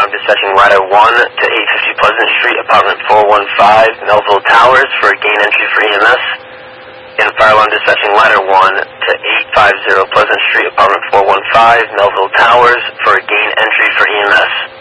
alarm dispatching ladder 1 to 850 Pleasant Street, apartment 415, Melville Towers, for a gain entry for EMS. And fire alarm dispatching ladder 1 to 850 Pleasant Street, apartment 415, Melville Towers, for a gain entry for EMS.